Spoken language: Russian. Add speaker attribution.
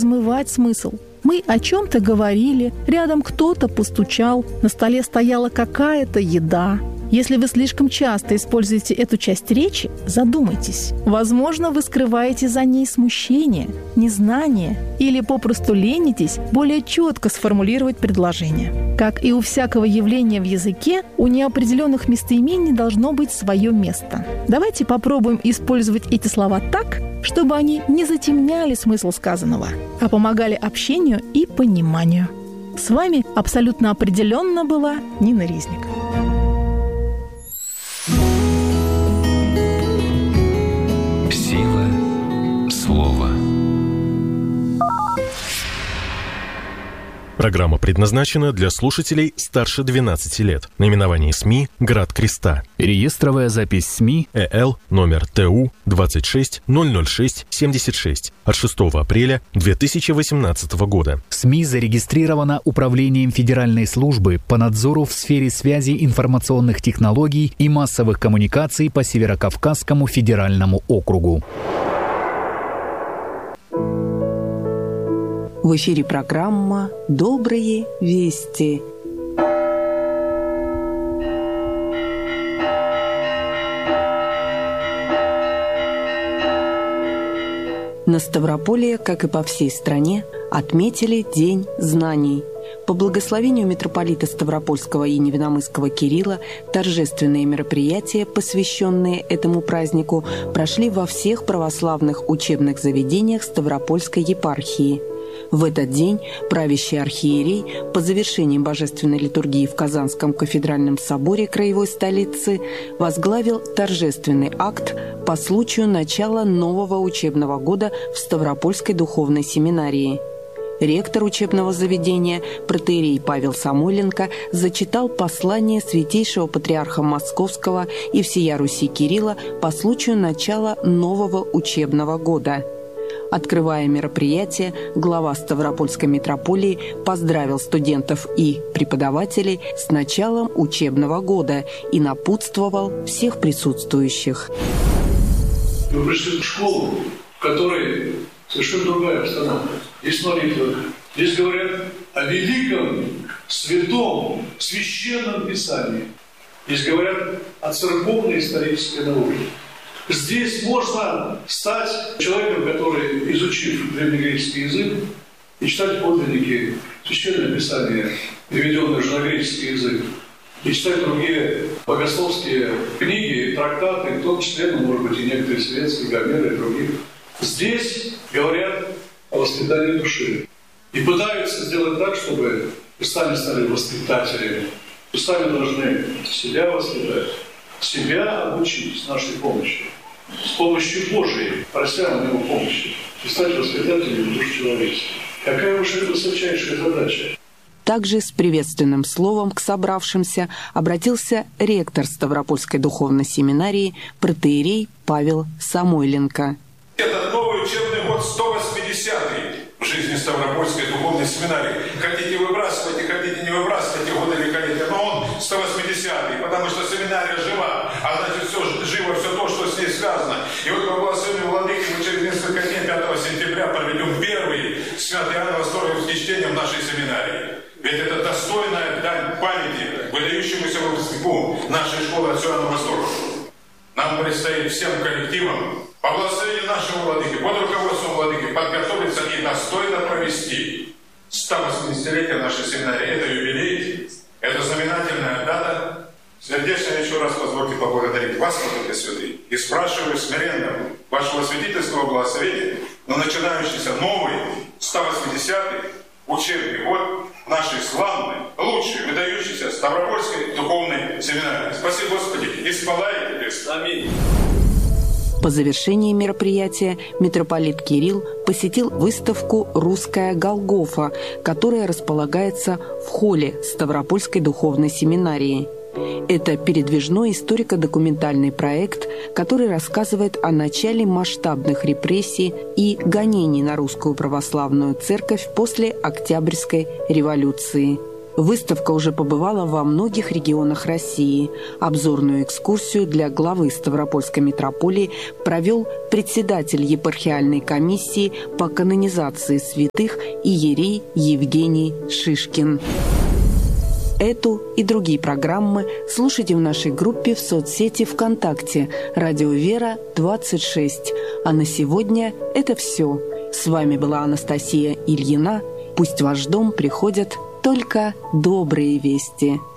Speaker 1: размывать смысл. Мы о чем-то говорили, рядом кто-то постучал, на столе стояла какая-то еда. Если вы слишком часто используете эту часть речи, задумайтесь. Возможно, вы скрываете за ней смущение, незнание или попросту ленитесь более четко сформулировать предложение. Как и у всякого явления в языке, у неопределенных местоимений должно быть свое место. Давайте попробуем использовать эти слова так, чтобы они не затемняли смысл сказанного, а помогали общению и пониманию. С вами абсолютно определенно была Нина Резник.
Speaker 2: Сила слова.
Speaker 3: Программа предназначена для слушателей старше 12 лет. Наименование СМИ «Град Креста».
Speaker 2: Реестровая запись СМИ
Speaker 3: ЭЛ номер ТУ 2600676 от 6 апреля 2018 года.
Speaker 2: СМИ зарегистрирована Управлением Федеральной службы по надзору в сфере связи информационных технологий и массовых коммуникаций по Северокавказскому федеральному округу.
Speaker 4: В эфире программа «Добрые вести». На Ставрополье, как и по всей стране, отметили День знаний. По благословению митрополита Ставропольского и Невиномысского Кирилла торжественные мероприятия, посвященные этому празднику, прошли во всех православных учебных заведениях Ставропольской епархии. В этот день правящий архиерей по завершении божественной литургии в Казанском кафедральном соборе краевой столицы возглавил торжественный акт по случаю начала нового учебного года в Ставропольской духовной семинарии. Ректор учебного заведения, протоиерей Павел Самойленко, зачитал послание святейшего патриарха Московского и всея Руси Кирилла по случаю начала нового учебного года. Открывая мероприятие, глава Ставропольской митрополии поздравил студентов и преподавателей с началом учебного года и напутствовал всех присутствующих.
Speaker 5: Мы пришли в школу, в которой совершенно другая обстановка. Здесь молитва. Здесь говорят о великом, святом, священном Писании. Здесь говорят о церковной исторической науке. Здесь можно стать человеком, который, изучив древнегреческий язык, и читать подлинники Священного Писания, переведенные уже на греческий язык, и читать другие богословские книги, трактаты, в том числе, может быть, и некоторые светские, Гомера и других. Здесь говорят о воспитании души. И пытаются сделать так, чтобы вы сами стали воспитателями. Вы сами должны себя воспитать, себя обучить с нашей помощью. С помощью Божией, прося у Него помощи, и стать воспитателем душ человеческих. Какая уж это высочайшая задача.
Speaker 4: Также с приветственным словом к собравшимся обратился ректор Ставропольской духовной семинарии, протоиерей Павел Самойленко.
Speaker 6: Это новый учебный год 180-й в жизни Ставропольской духовной семинарии. Хотите выбрасывайте, хотите не выбрасывайте годы великолепия, но он 180-й, потому что семинария жива, а значит все живо, все то, что с ней связано. И вот по благословению владыки мы через несколько дней, 5 сентября, проведем первый святый Иоанн Восторгов чтением в нашей семинарии. Ведь это достойная дань памяти выдающемуся выпускнику нашей школы отцу Иоанну Восторгу. Нам предстоит всем коллективам по благословению нашего владыки, под руководством владыки, подготовиться и достойно провести 180-летие нашей семинарии. Это юбилей, это знаменательная дата. Сердечно еще раз позвольте поблагодарить вас, Владыка Святый, и спрашиваю смиренно вашего святительского благословения на начинающийся новый 180-й учебный год в нашей славной, лучшей, выдающейся Ставропольской духовной семинарии. Спаси Господи, и спалай Христ. Аминь.
Speaker 4: По завершении мероприятия митрополит Кирилл посетил выставку «Русская Голгофа», которая располагается в холле Ставропольской духовной семинарии. Это передвижной историко-документальный проект, который рассказывает о начале масштабных репрессий и гонений на русскую православную церковь после Октябрьской революции. Выставка уже побывала во многих регионах России. Обзорную экскурсию для главы Ставропольской митрополии провел председатель епархиальной комиссии по канонизации святых иерей Евгений Шишкин. Эту и другие программы слушайте в нашей группе в соцсети ВКонтакте «Радио Вера 26». А на сегодня это все. С вами была Анастасия Ильина. Пусть в ваш дом приходят только добрые вести.